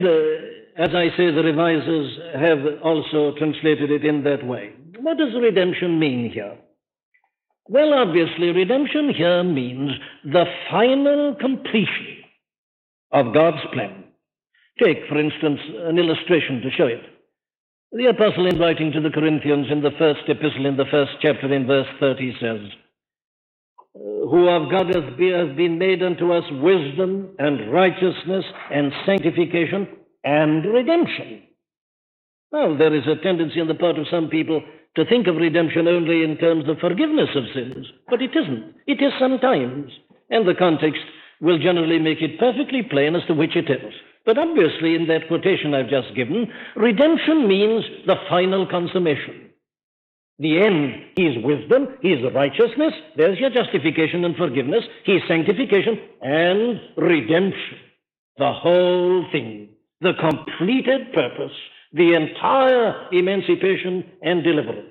As I say, the revisers have also translated it in that way. What does redemption mean here? Well, obviously, redemption here means the final completion of God's plan. Take, for instance, an illustration to show it. The apostle, in writing to the Corinthians in the first epistle, in the first chapter, in verse 30, says, who of God has been made unto us wisdom and righteousness and sanctification and redemption. Well, there is a tendency on the part of some people to think of redemption only in terms of forgiveness of sins, but it isn't. It is sometimes, and the context will generally make it perfectly plain as to which it is. But obviously, in that quotation I've just given, redemption means the final consummation. The end, His wisdom, His righteousness, there's your justification and forgiveness, His sanctification and redemption. The whole thing, the completed purpose, the entire emancipation and deliverance.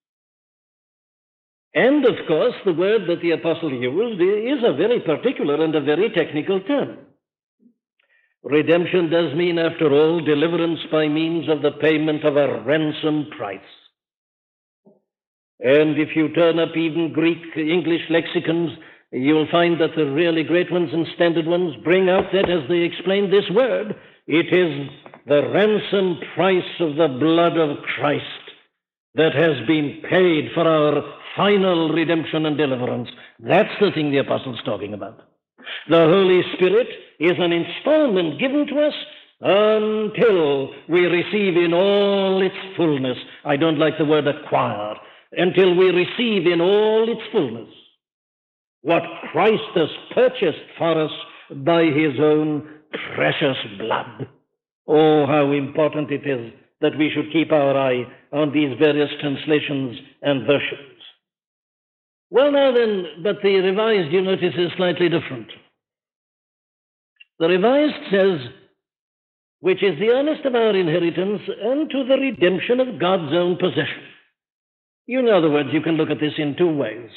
And, of course, the word that the apostle used is a very particular and a very technical term. Redemption does mean, after all, deliverance by means of the payment of a ransom price. And if you turn up even Greek, English lexicons, you'll find that the really great ones and standard ones bring out that as they explain this word, it is the ransom price of the blood of Christ that has been paid for our final redemption and deliverance. That's the thing the apostle's talking about. The Holy Spirit is an installment given to us until we receive in all its fullness. I don't like the word acquire. Until we receive in all its fullness what Christ has purchased for us by His own precious blood. Oh, how important it is that we should keep our eye on these various translations and versions. Well, now then, but the Revised, you notice, is slightly different. The Revised says, which is the earnest of our inheritance unto the redemption of God's own possession. In other words, you can look at this in two ways.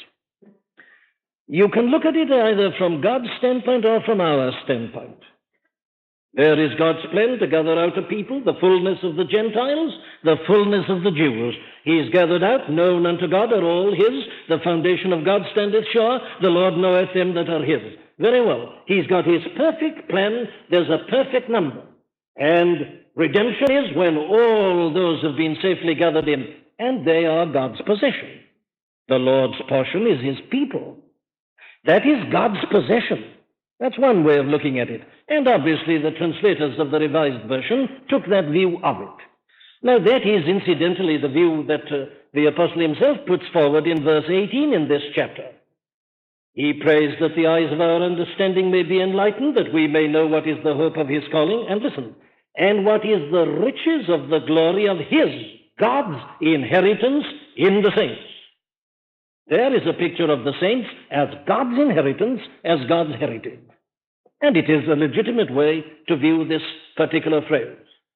You can look at it either from God's standpoint or from our standpoint. There is God's plan to gather out a people, the fullness of the Gentiles, the fullness of the Jews. He's gathered out, known unto God are all His. The foundation of God standeth sure. The Lord knoweth them that are His. Very well. He's got His perfect plan. There's a perfect number. And redemption is when all those have been safely gathered in, and they are God's possession. The Lord's portion is His people. That is God's possession. That's one way of looking at it. And obviously the translators of the Revised Version took that view of it. Now that is incidentally the view that the apostle himself puts forward in verse 18 in this chapter. He prays that the eyes of our understanding may be enlightened, that we may know what is the hope of His calling, and listen, and what is the riches of the glory of His, God's inheritance in the saints. There is a picture of the saints as God's inheritance, as God's heritage. And it is a legitimate way to view this particular phrase.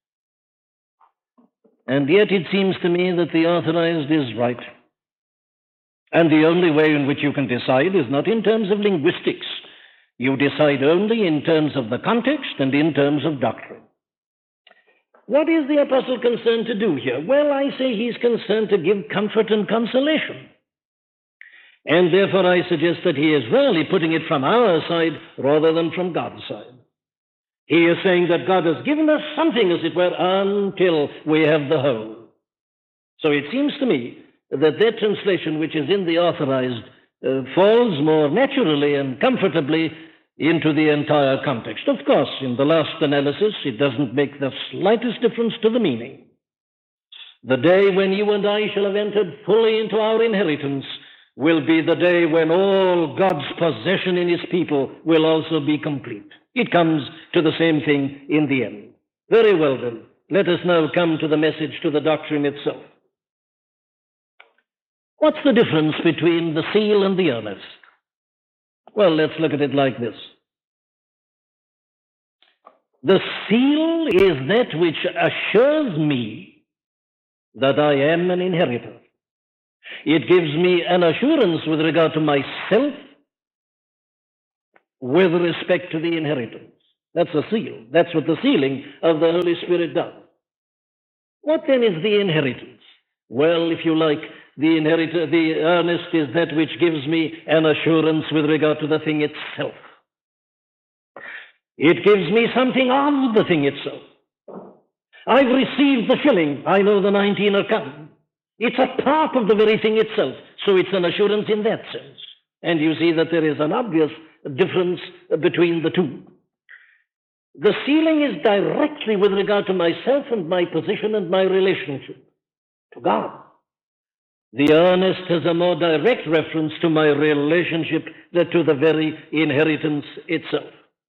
And yet it seems to me that the authorized is right. And the only way in which you can decide is not in terms of linguistics. You decide only in terms of the context and in terms of doctrine. What is the apostle concerned to do here? Well, I say he's concerned to give comfort and consolation. And therefore I suggest that he is really putting it from our side rather than from God's side. He is saying that God has given us something, as it were, until we have the whole. So it seems to me that that translation, which is in the authorized, falls more naturally and comfortably into the entire context. Of course, in the last analysis, it doesn't make the slightest difference to the meaning. The day when you and I shall have entered fully into our inheritance will be the day when all God's possession in His people will also be complete. It comes to the same thing in the end. Very well then, let us now come to the message, to the doctrine itself. What's the difference between the seal and the earnest? Well, let's look at it like this. The seal is that which assures me that I am an inheritor. It gives me an assurance with regard to myself with respect to the inheritance. That's a seal. That's what the sealing of the Holy Spirit does. What then is the inheritance? Well, if you like, the earnest is that which gives me an assurance with regard to the thing itself. It gives me something of the thing itself. I've received the shilling. I know the 19 are coming. It's a part of the very thing itself. So it's an assurance in that sense. And you see that there is an obvious difference between the two. The sealing is directly with regard to myself and my position and my relationship to God. The earnest has a more direct reference to my relationship than to the very inheritance itself.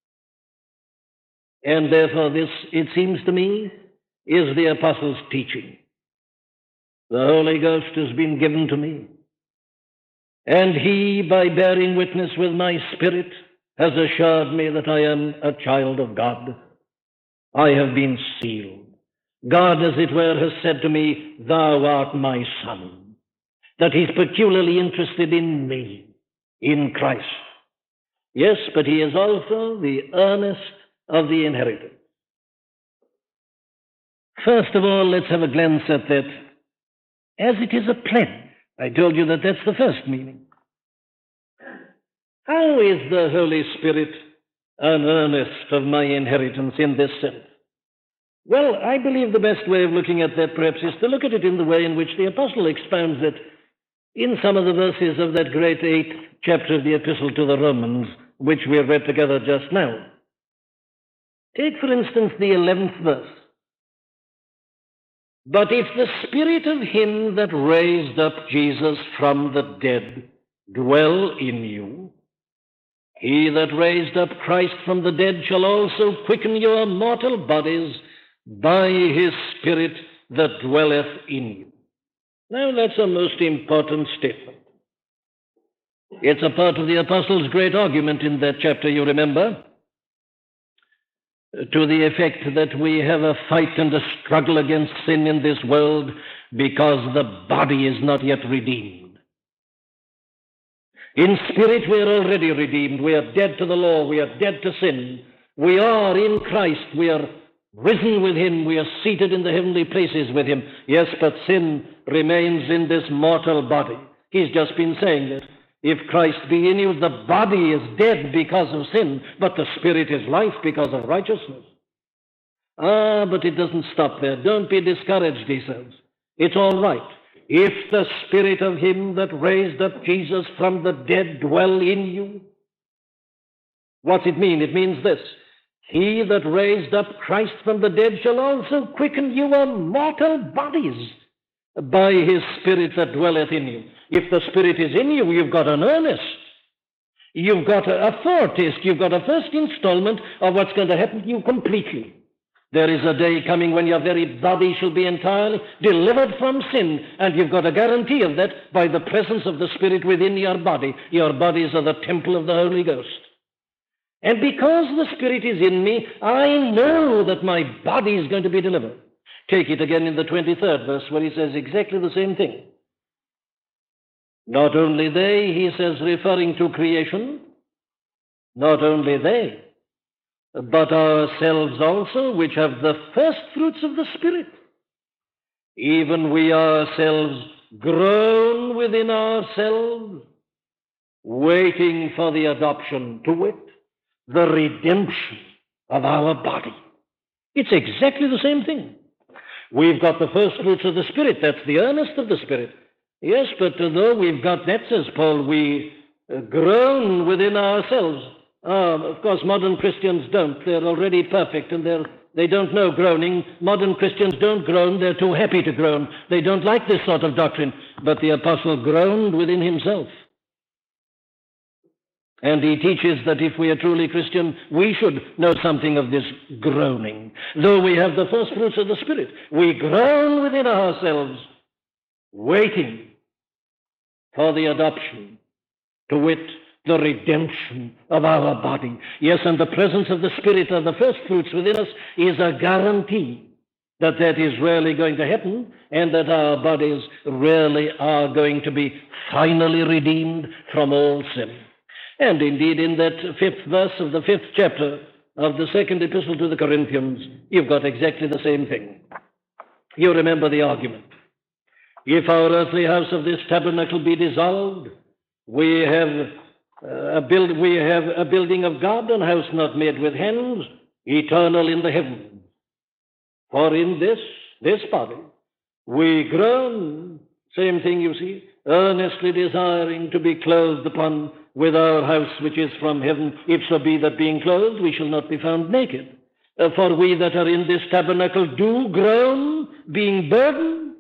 And therefore this, it seems to me, is the apostles' teaching. The Holy Ghost has been given to me, and he, by bearing witness with my spirit, has assured me that I am a child of God. I have been sealed. God, as it were, has said to me, "Thou art my son," that he's peculiarly interested in me, in Christ. Yes, but he is also the earnest of the inheritance. First of all, let's have a glance at that, as it is a pledge. I told you that that's the first meaning. How is the Holy Spirit an earnest of my inheritance in this sense? Well, I believe the best way of looking at that perhaps is to look at it in the way in which the apostle expounds it in some of the verses of that great 8th chapter of the epistle to the Romans, which we have read together just now. Take, for instance, the 11th verse. But if the spirit of him that raised up Jesus from the dead dwell in you, he that raised up Christ from the dead shall also quicken your mortal bodies by his Spirit that dwelleth in you. Now that's a most important statement. It's a part of the apostles' great argument in that chapter, you remember, to the effect that we have a fight and a struggle against sin in this world because the body is not yet redeemed. In spirit, we are already redeemed. We are dead to the law. We are dead to sin. We are in Christ. We are risen with him. We are seated in the heavenly places with him. Yes, but sin remains in this mortal body. He's just been saying that. If Christ be in you, the body is dead because of sin, but the spirit is life because of righteousness. But it doesn't stop there. Don't be discouraged, he says. It's all right. If the spirit of him that raised up Jesus from the dead dwell in you, what's it mean? It means this. He that raised up Christ from the dead shall also quicken your mortal bodies by his Spirit that dwelleth in you. If the Spirit is in you, you've got an earnest. You've got a foretaste. You've got a first installment of what's going to happen to you completely. There is a day coming when your very body shall be entirely delivered from sin, and you've got a guarantee of that by the presence of the Spirit within your body. Your bodies are the temple of the Holy Ghost. And because the Spirit is in me, I know that my body is going to be delivered. Take it again in the 23rd verse where he says exactly the same thing. Not only they, he says, referring to creation, not only they, but ourselves also, which have the first fruits of the Spirit. Even we ourselves groan within ourselves, waiting for the adoption, to wit, the redemption of our body. It's exactly the same thing. We've got the first fruits of the Spirit. That's the earnest of the Spirit. Yes, but though we've got that, says Paul, we groan within ourselves. Of course, modern Christians don't. They're already perfect, and they don't know groaning. Modern Christians don't groan. They're too happy to groan. They don't like this sort of doctrine. But the apostle groaned within himself. And he teaches that if we are truly Christian, we should know something of this groaning. Though we have the first fruits of the Spirit, we groan within ourselves, waiting for the adoption, to wit, the redemption of our body. Yes, and the presence of the Spirit of the first fruits within us is a guarantee that that is really going to happen, and that our bodies really are going to be finally redeemed from all sin. And indeed, in that 5th verse of the 5th chapter, of the second epistle to the Corinthians, you've got exactly the same thing. You remember the argument. If our earthly house of this tabernacle be dissolved, we have a building of God, a house not made with hands, eternal in the heavens. For in this body, we groan, same thing you see, earnestly desiring to be clothed upon with our house which is from heaven, if so be that being clothed we shall not be found naked. For we that are in this tabernacle do groan, being burdened.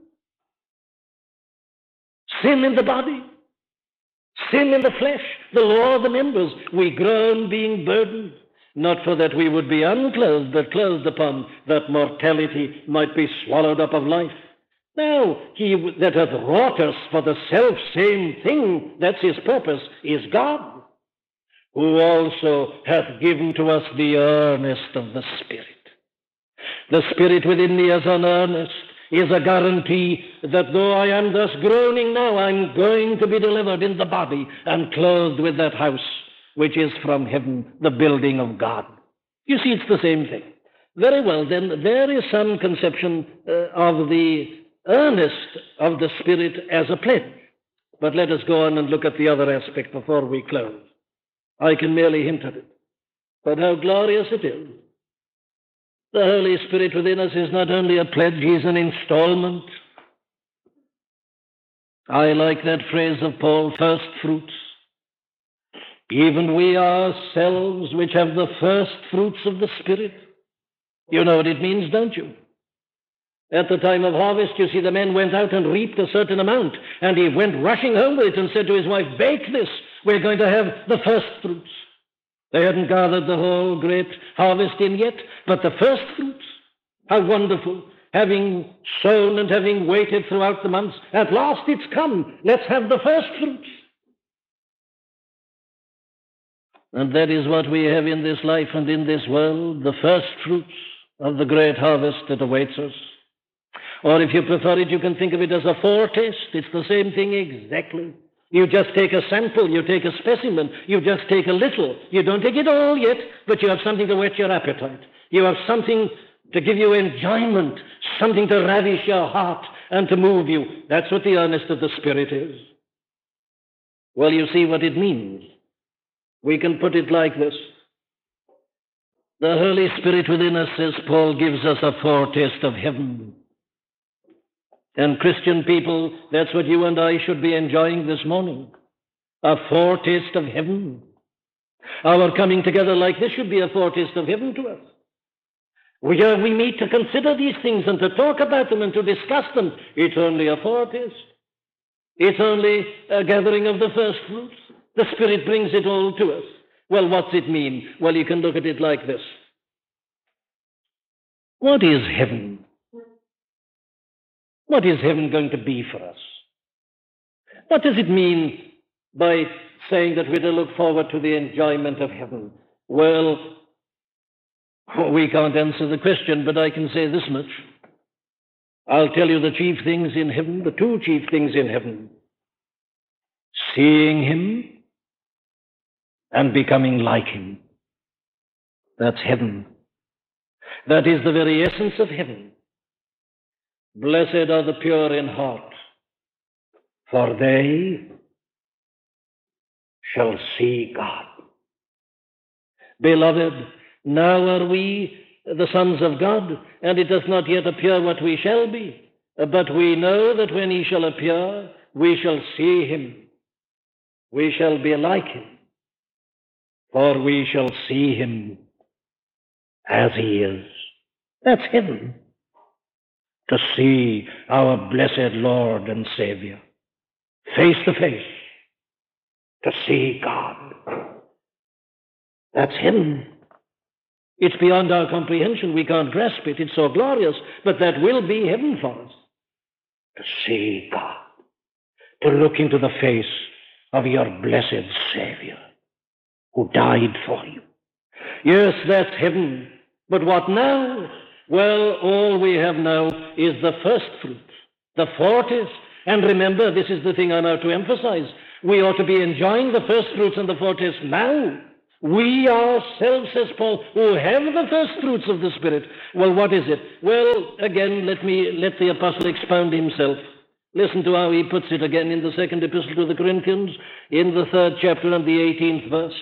Sin in the body, sin in the flesh, the law of the members. We groan, being burdened, not for that we would be unclothed, but clothed upon, that mortality might be swallowed up of life. Now, he that hath wrought us for the self-same thing, that's his purpose, is God, who also hath given to us the earnest of the Spirit. The Spirit within me as an earnest is a guarantee that though I am thus groaning now, I'm going to be delivered in the body and clothed with that house which is from heaven, the building of God. You see, it's the same thing. Very well, then, there is some conception of the earnest of the Spirit as a pledge. But let us go on and look at the other aspect before we close. I can merely hint at it. But how glorious it is. The Holy Spirit within us is not only a pledge, he's an installment. I like that phrase of Paul, first fruits. Even we ourselves, which have the first fruits of the Spirit. You know what it means, don't you? At the time of harvest, you see, the men went out and reaped a certain amount, and he went rushing home with it and said to his wife, "Bake this, we're going to have the first fruits." They hadn't gathered the whole great harvest in yet, but the first fruits. How wonderful. Having sown and having waited throughout the months, at last it's come. Let's have the first fruits. And that is what we have in this life and in this world, the first fruits of the great harvest that awaits us. Or if you prefer it, you can think of it as a foretaste. It's the same thing exactly. You just take a sample, you take a specimen, you just take a little. You don't take it all yet, but you have something to whet your appetite. You have something to give you enjoyment, something to ravish your heart and to move you. That's what the earnest of the Spirit is. Well, you see what it means. We can put it like this. The Holy Spirit within us, says Paul, gives us a foretaste of heaven. And Christian people, that's what you and I should be enjoying this morning. A foretaste of heaven. Our coming together like this should be a foretaste of heaven to us. We meet to consider these things and to talk about them and to discuss them. It's only a foretaste. It's only a gathering of the first fruits. The Spirit brings it all to us. Well, what's it mean? Well, you can look at it like this. What is heaven? What is heaven going to be for us? What does it mean by saying that we're to look forward to the enjoyment of heaven? Well, we can't answer the question, but I can say this much. I'll tell you the chief things in heaven, the two chief things in heaven. Seeing him and becoming like him. That's heaven. That is the very essence of heaven. Blessed are the pure in heart, for they shall see God. Beloved, now are we the sons of God, and it does not yet appear what we shall be. But we know that when he shall appear, we shall see him. We shall be like him, for we shall see him as he is. That's heaven. To see our blessed Lord and Savior face to face, to see God. That's heaven. It's beyond our comprehension. We can't grasp it. It's so glorious, but that will be heaven for us. To see God, to look into the face of your blessed Savior who died for you. Yes, that's heaven. But what now? Well, all we have now is the first fruit, the foretaste. And remember, this is the thing I now to emphasize. We ought to be enjoying the first fruits and the foretaste now. We ourselves, says Paul, who have the first fruits of the Spirit. Well, what is it? Well, again, let the apostle expound himself. Listen to how he puts it again in the second epistle to the Corinthians, in the 3rd chapter and the 18th verse.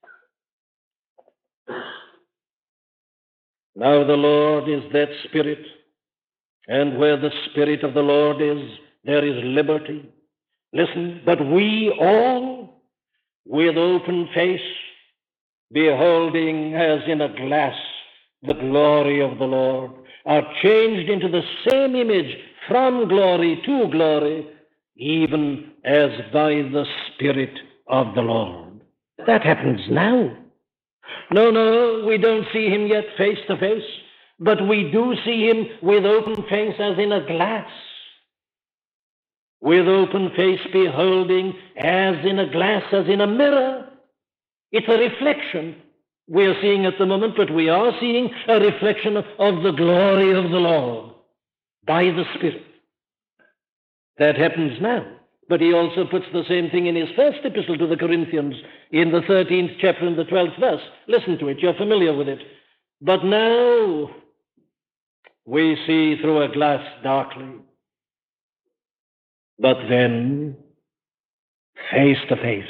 Now the Lord is that Spirit, and where the Spirit of the Lord is, there is liberty. Listen, but we all, with open face, beholding as in a glass the glory of the Lord, are changed into the same image from glory to glory, even as by the Spirit of the Lord. That happens now. No, we don't see him yet face to face, but we do see him with open face as in a glass. With open face beholding as in a glass, as in a mirror. It's a reflection we are seeing at the moment, but we are seeing a reflection of the glory of the Lord by the Spirit. That happens now. But he also puts the same thing in his first epistle to the Corinthians, in the 13th chapter and the 12th verse. Listen to it, you're familiar with it. But now we see through a glass darkly, but then face to face.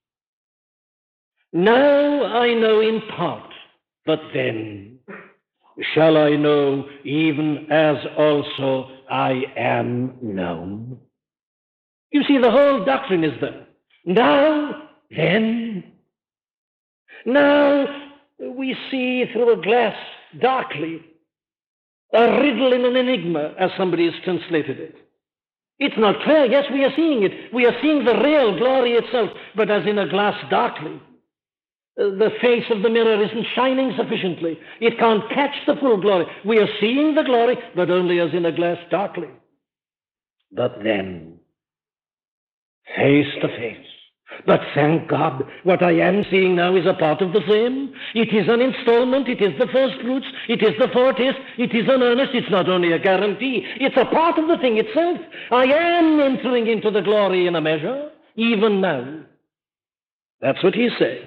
Now I know in part, but then shall I know even as also I am known. You see, the whole doctrine is there. Now, then. Now we see through a glass darkly, a riddle in an enigma, as somebody has translated it. It's not clear. Yes, we are seeing it. We are seeing the real glory itself, but as in a glass darkly. The face of the mirror isn't shining sufficiently. It can't catch the full glory. We are seeing the glory, but only as in a glass darkly. But then, face to face. But thank God, what I am seeing now is a part of the same. It is an installment. It is the first fruits. It is the foretaste. It is an earnest. It's not only a guarantee. It's a part of the thing itself. I am entering into the glory in a measure, even now. That's what he's saying.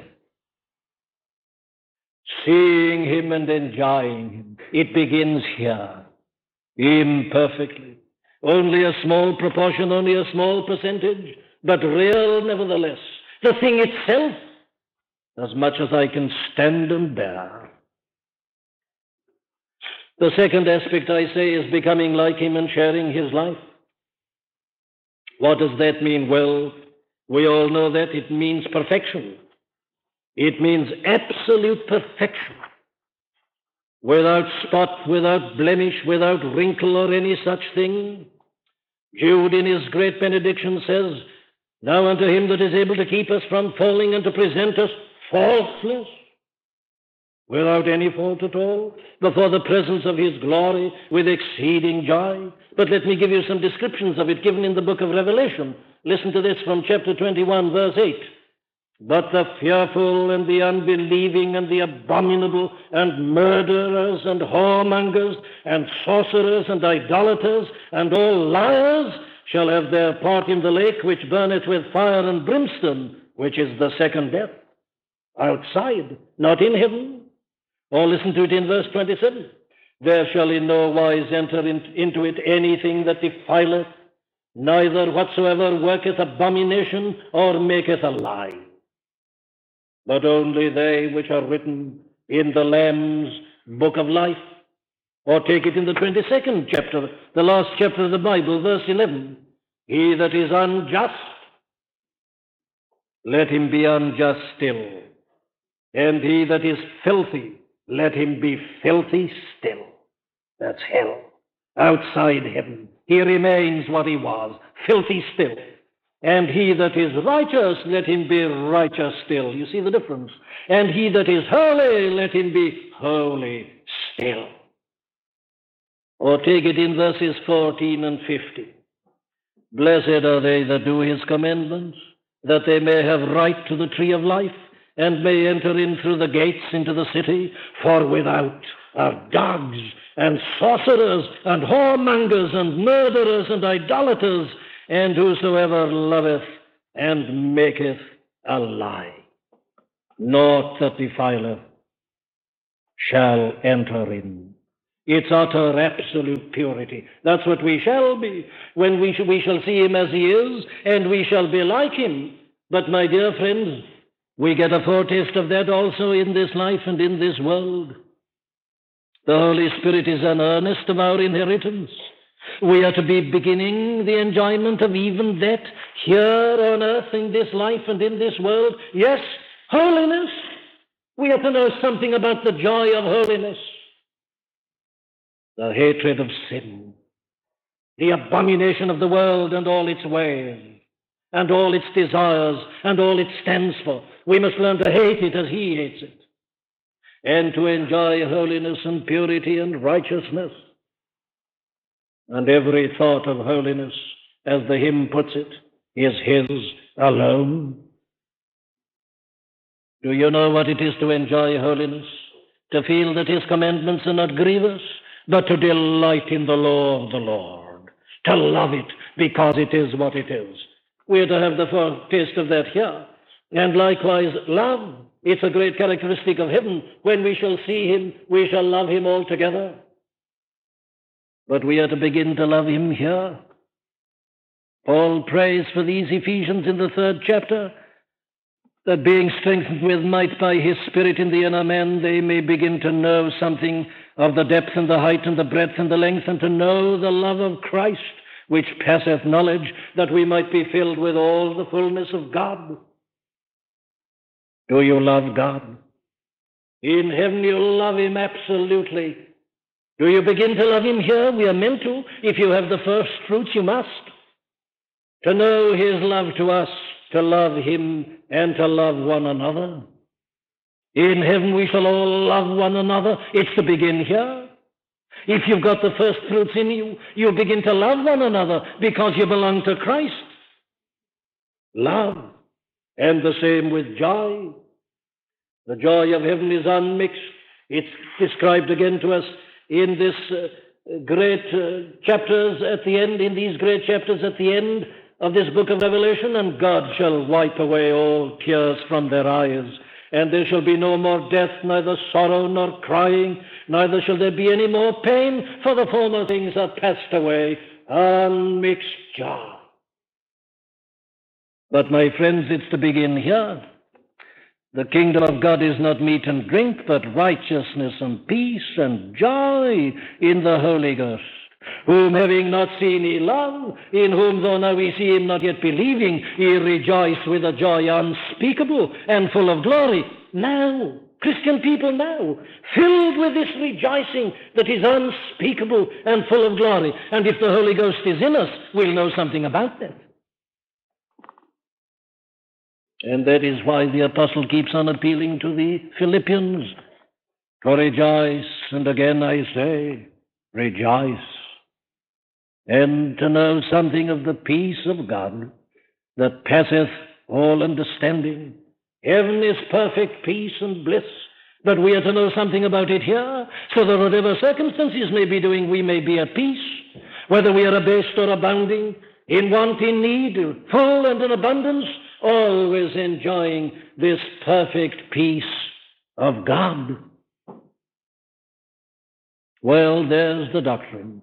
Seeing him and enjoying him. It begins here, imperfectly. Only a small proportion, only a small percentage, but real nevertheless. The thing itself, as much as I can stand and bear. The second aspect, I say, is becoming like him and sharing his life. What does that mean? Well, we all know that it means perfection. It means absolute perfection, without spot, without blemish, without wrinkle or any such thing. Jude in his great benediction says, now unto him that is able to keep us from falling and to present us faultless, without any fault at all, before the presence of his glory with exceeding joy. But let me give you some descriptions of it given in the book of Revelation. Listen to this from chapter 21, verse 8. But the fearful and the unbelieving and the abominable and murderers and whoremongers and sorcerers and idolaters and all liars shall have their part in the lake which burneth with fire and brimstone, which is the second death. Outside, not in heaven. Or listen to it in verse 27. There shall in no wise enter into it anything that defileth, neither whatsoever worketh abomination or maketh a lie, but only they which are written in the Lamb's book of life. Or take it in the 22nd chapter, the last chapter of the Bible, verse 11. He that is unjust, let him be unjust still. And he that is filthy, let him be filthy still. That's hell. Outside heaven, he remains what he was, filthy still. And he that is righteous, let him be righteous still. You see the difference? And he that is holy, let him be holy still. Or take it in verses 14 and 15. Blessed are they that do his commandments, that they may have right to the tree of life, and may enter in through the gates into the city. For without are dogs, and sorcerers, and whoremongers, and murderers, and idolaters, and whosoever loveth and maketh a lie. naught that defileth shall enter in. It's utter, absolute purity. That's what we shall be when we shall see him as he is, and we shall be like him. But, my dear friends, we get a foretaste of that also in this life and in this world. The Holy Spirit is an earnest of our inheritance. We are to be beginning the enjoyment of even that here on earth in this life and in this world. Yes, holiness. We have to know something about the joy of holiness. The hatred of sin, the abomination of the world and all its ways, and all its desires, and all it stands for. We must learn to hate it as he hates it, and to enjoy holiness and purity and righteousness. And every thought of holiness, as the hymn puts it, is his alone. Do you know what it is to enjoy holiness? To feel that his commandments are not grievous, but to delight in the law of the Lord, to love it because it is what it is. We are to have the foretaste of that here. And likewise, love. It's a great characteristic of heaven. When we shall see him, we shall love him altogether. But we are to begin to love him here. Paul prays for these Ephesians in the 3rd chapter, that being strengthened with might by his Spirit in the inner man, they may begin to know something of the depth and the height and the breadth and the length, and to know the love of Christ, which passeth knowledge, that we might be filled with all the fullness of God. Do you love God? In heaven you'll love him absolutely. Do you begin to love him here? We are meant to. If you have the first fruits, you must. To know his love to us, to love him, and to love one another. In heaven we shall all love one another. It's to begin here. If you've got the first fruits in you, you begin to love one another because you belong to Christ. Love. And the same with joy. The joy of heaven is unmixed. It's described again to us in this great chapters at the end, in these great chapters at the end of this book of Revelation. And God shall wipe away all tears from their eyes, and there shall be no more death, neither sorrow nor crying, neither shall there be any more pain, for the former things are passed away. Unmixed joy. But my friends, it's to begin here. The kingdom of God is not meat and drink, but righteousness and peace and joy in the Holy Ghost, whom having not seen ye love, in whom though now we see him not yet believing, ye rejoice with a joy unspeakable and full of glory. Now, Christian people now, filled with this rejoicing that is unspeakable and full of glory. And if the Holy Ghost is in us, we'll know something about that. And that is why the apostle keeps on appealing to the Philippians to rejoice, and again I say, rejoice, and to know something of the peace of God that passeth all understanding. Heaven is perfect peace and bliss, but we are to know something about it here, so that whatever circumstances may be doing, we may be at peace, whether we are abased or abounding, in want, in need, full and in abundance, always enjoying this perfect peace of God. Well, there's the doctrine.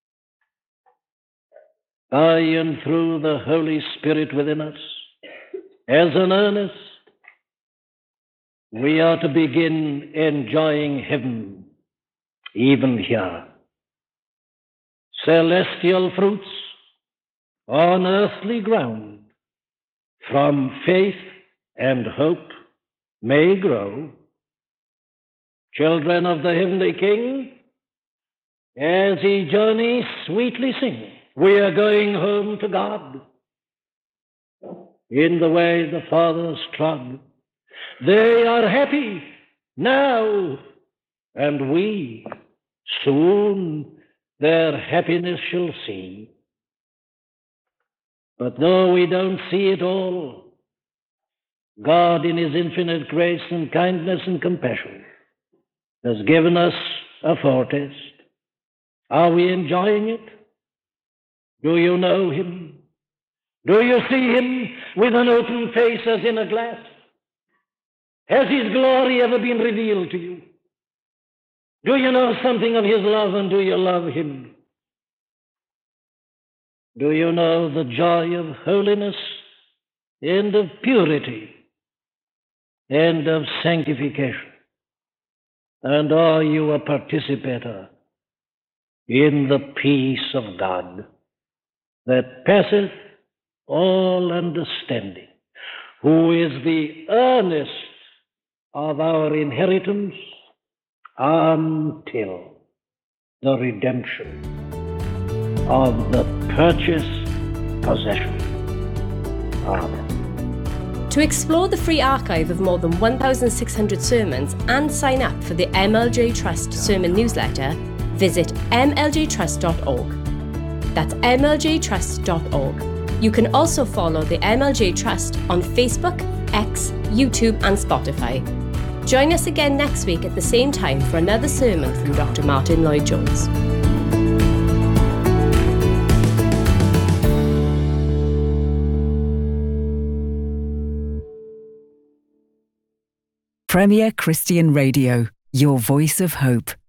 By and through the Holy Spirit within us, as an earnest, we are to begin enjoying heaven, even here. Celestial fruits on earthly ground, from faith and hope may grow. Children of the heavenly King, as ye journey, sweetly sing, we are going home to God. In the way the fathers trod, they are happy now, and we soon their happiness shall see. But though we don't see it all, God in his infinite grace and kindness and compassion has given us a foretaste. Are we enjoying it? Do you know him? Do you see him with an open face as in a glass? Has his glory ever been revealed to you? Do you know something of his love, and do you love him? Do you know the joy of holiness and of purity and of sanctification? And are you a participator in the peace of God that passeth all understanding, who is the earnest of our inheritance until the redemption of the purchased possession? Amen. To explore the free archive of more than 1,600 sermons and sign up for the MLJ Trust Sermon Newsletter, visit mljtrust.org. That's mljtrust.org. You can also follow the MLJ Trust on Facebook, X, YouTube and Spotify. Join us again next week at the same time for another sermon from Dr. Martyn Lloyd-Jones. Premier Christian Radio, your voice of hope.